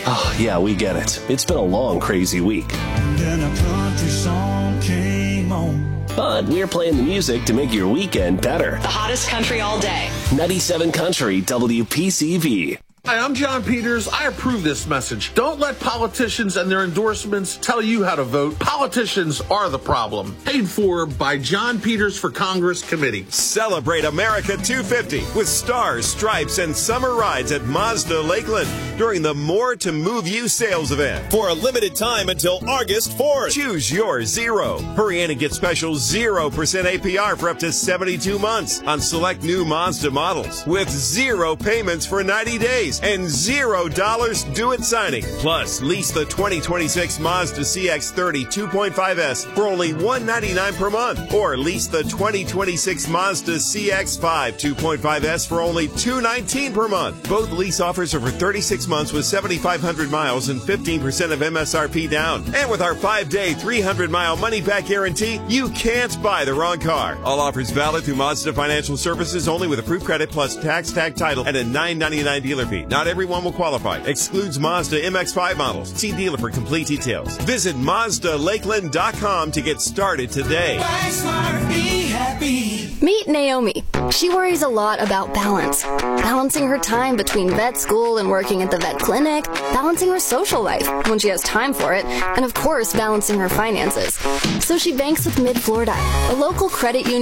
Oh, yeah, we get it. It's been a long, crazy week. Then a country song came on. But we're playing the music to make your weekend better. The hottest country all day. 97 Country WPCV. Hi, I'm John Peters. I approve this message. Don't let politicians and their endorsements tell you how to vote. Politicians are the problem. Paid for by John Peters for Congress Committee. Celebrate America 250 with stars, stripes, and summer rides at Mazda Lakeland during the More to Move You sales event. For a limited time until August 4th. Choose your Zero. Hurry in and get special 0% APR for up to 72 months on select new Mazda models with 0 payments for 90 days. And $0 due at signing. Plus, lease the 2026 Mazda CX-30 2.5S for only $199 per month. Or lease the 2026 Mazda CX-5 2.5S for only $219 per month. Both lease offers are for 36 months with 7,500 miles and 15% of MSRP down. And with our 5-day, 300-mile money-back guarantee, you can't buy the wrong car. All offers valid through Mazda Financial Services only with approved credit plus tax, tag title, and a $9.99 dealer fee. Not everyone will qualify. Excludes Mazda MX-5 models. See dealer for complete details. Visit MazdaLakeland.com to get started today. Buy smart, be happy. Meet Naomi. She worries a lot about balance. Balancing her time between vet school and working at the vet clinic, balancing her social life when she has time for it, and of course, balancing her finances. So she banks with Mid-Florida, a local credit union